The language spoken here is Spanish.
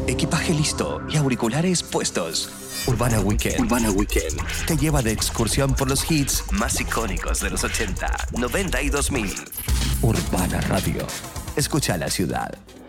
equipaje listo y auriculares puestos. Urbana Weekend. Urbana Weekend te lleva de excursión por los hits más icónicos de los 80, 90 y 2000. Urbana Radio. Escucha la ciudad.